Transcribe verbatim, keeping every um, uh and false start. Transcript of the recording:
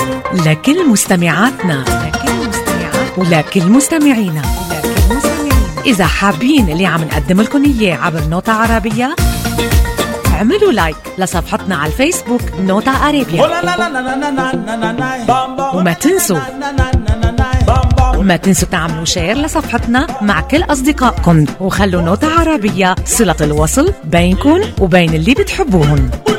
لكل مستمعاتنا لكل مستمعاتنا ولكل مستمعينا ولكل مستمعينا إذا حابين اللي عم نقدم لكم إياه عبر نوتة عربية، اعملوا لايك لصفحتنا على الفيسبوك نوتة عربية، وما تنسوا ما تنسوا تعملوا شير لصفحتنا مع كل أصدقائكم، وخلوا نوتة عربية صلة الوصل بينكم وبين اللي بتحبوهن.